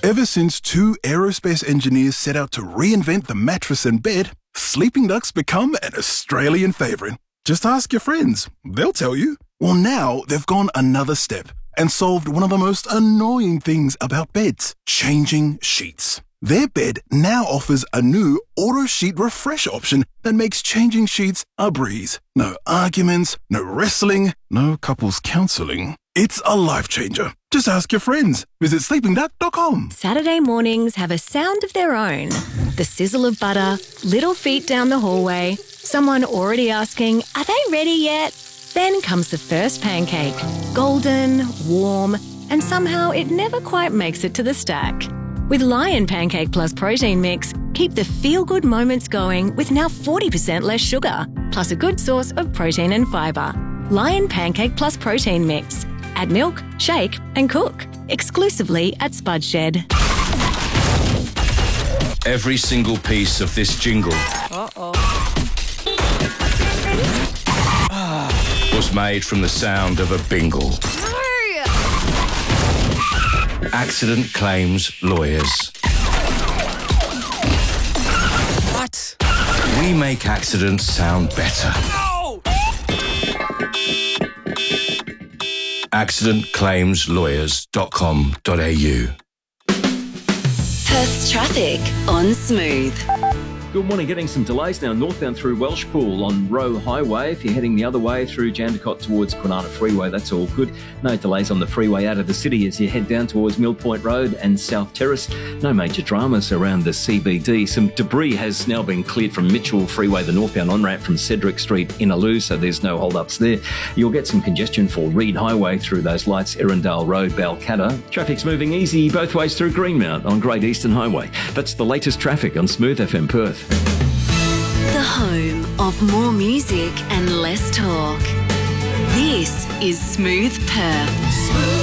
Ever since two aerospace engineers set out to reinvent the mattress and bed, Sleeping Duck's become an Australian favourite. Just ask your friends. They'll tell you. Well, now they've gone another step and solved one of the most annoying things about beds, changing sheets. Their bed now offers a new auto sheet refresh option that makes changing sheets a breeze. No arguments, no wrestling, no couples counselling. It's a life changer. Just ask your friends. Visit sleepingduck.com. Saturday mornings have a sound of their own. The sizzle of butter, little feet down the hallway, someone already asking, are they ready yet? Then comes the first pancake. Golden, warm, and somehow it never quite makes it to the stack. With Lion Pancake Plus Protein Mix, keep the feel-good moments going with now 40% less sugar, plus a good source of protein and fibre. Lion Pancake Plus Protein Mix. Add milk, shake and cook. Exclusively at Spud Shed. Every single piece of this jingle was made from the sound of a bingle. Accident claims lawyers. What? We make accidents sound better. No! accidentclaimslawyers.com.au. Perth's traffic on Smooth. Good morning. Getting some delays now northbound through Welshpool on Roe Highway. If you're heading the other way through Jandakot towards Kwinana Freeway, that's all good. No delays on the freeway out of the city as you head down towards Mill Point Road and South Terrace. No major dramas around the CBD. Some debris has now been cleared from Mitchell Freeway, the northbound on-ramp from Cedric Street in Aloo, so there's no hold-ups there. You'll get some congestion for Reed Highway through those lights, Erindale Road, Balcatta. Traffic's moving easy both ways through Greenmount on Great Eastern Highway. That's the latest traffic on Smooth FM Perth. The home of more music and less talk. This is Smooth Perth.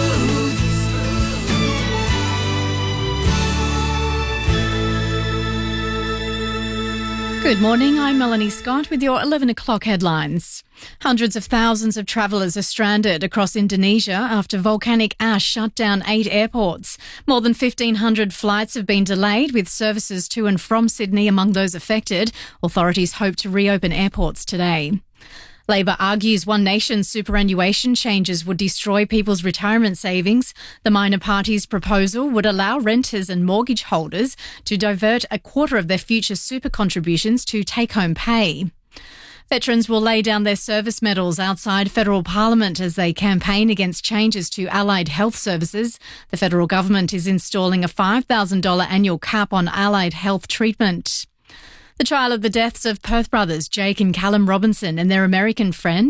Good morning, I'm Melanie Scott with your 11 o'clock headlines. Hundreds of thousands of travellers are stranded across Indonesia after volcanic ash shut down 8 airports. More than 1,500 flights have been delayed, with services to and from Sydney among those affected. Authorities hope to reopen airports today. Labor argues One Nation's superannuation changes would destroy people's retirement savings. The minor party's proposal would allow renters and mortgage holders to divert a quarter of their future super contributions to take-home pay. Veterans will lay down their service medals outside federal parliament as they campaign against changes to allied health services. The federal government is installing a $5,000 annual cap on allied health treatment. The trial of the deaths of Perth brothers Jake and Callum Robinson and their American friend